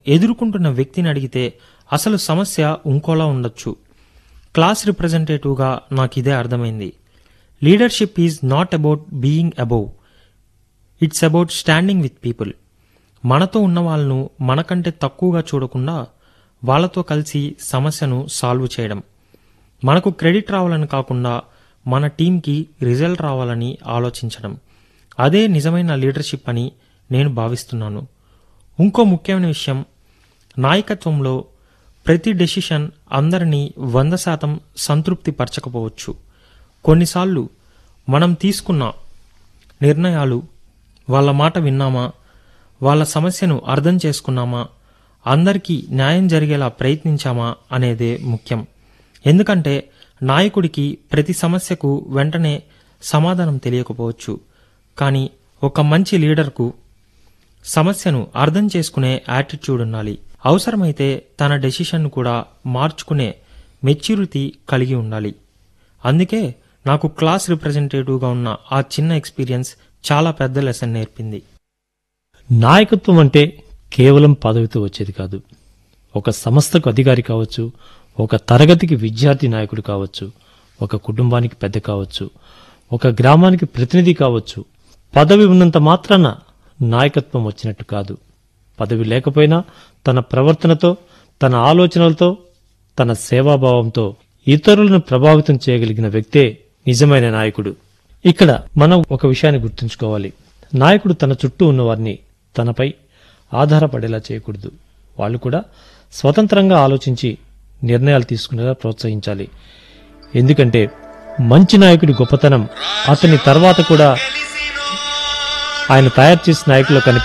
ఎదుర్కొంటున్న వ్యక్తిని అడిగితే అసలు సమస్య ఇంకోలా ఉండొచ్చు. క్లాస్ రిప్రజెంటేటివ్గా నాకిదే అర్థమైంది. Leadership is not about being above, it's about standing with people. మనతో ఉన్న వాళ్ళను మనకంటే తక్కువగా చూడకుండా వాళ్ళతో కలిసి సమస్యను సాల్వ్ చేయడం. మనకు క్రెడిట్ రావాలని కాకుండా మన టీంకి రిజల్ట్ రావాలని ఆలోచించడం. అదే నిజమైన లీడర్షిప్ అని నేను భావిస్తున్నాను. ఇంకో ముఖ్యమైన విషయం, నాయకత్వంలో ప్రతి డెసిషన్ అందరినీ 100% సంతృప్తి పరచకపోవచ్చు. కొన్నిసార్లు మనం తీసుకున్న నిర్ణయాలు, వాళ్ళ మాట విన్నామా, వాళ్ళ సమస్యను అర్థం చేసుకున్నామా, అందరికీ న్యాయం జరిగేలా ప్రయత్నించామా అనేదే ముఖ్యం. ఎందుకంటే నాయకుడికి ప్రతి సమస్యకు వెంటనే సమాధానం తెలియకపోవచ్చు. కానీ ఒక మంచి లీడర్కు సమస్యను అర్థం చేసుకునే యాటిట్యూడ్ ఉండాలి. అవసరమైతే తన డెసిషన్ కూడా మార్చుకునే మెచ్యూరిటీ కలిగి ఉండాలి. అందుకే నాకు క్లాస్ రిప్రజెంటేటివ్గా ఉన్న ఆ చిన్న ఎక్స్పీరియన్స్ చాలా పెద్ద లెసన్ నేర్పింది. నాయకత్వం అంటే కేవలం పదవితో వచ్చేది కాదు. ఒక సంస్థకు అధికారి కావచ్చు, ఒక తరగతికి విద్యార్థి నాయకుడు కావచ్చు, ఒక కుటుంబానికి పెద్ద కావచ్చు, ఒక గ్రామానికి ప్రతినిధి కావచ్చు. పదవి ఉన్నంత మాత్రాన నాయకత్వం వచ్చినట్టు కాదు. పదవి లేకపోయినా తన ప్రవర్తనతో, తన ఆలోచనలతో, తన సేవాభావంతో ఇతరులను ప్రభావితం చేయగలిగిన వ్యక్తే నిజమైన నాయకుడు. ఇక్కడ మనం ఒక విషయాన్ని గుర్తుంచుకోవాలి. నాయకుడు తన చుట్టూ ఉన్నవారిని తనపై ఆధారపడేలా చేయకూడదు. వాళ్ళు కూడా స్వతంత్రంగా ఆలోచించి నిర్ణయాలు తీసుకునేలా ప్రోత్సహించాలి. ఎందుకంటే మంచి నాయకుడి గొప్పతనం అతని తర్వాత కూడా ఆయన తయారు చేసిన నాయకుల్లో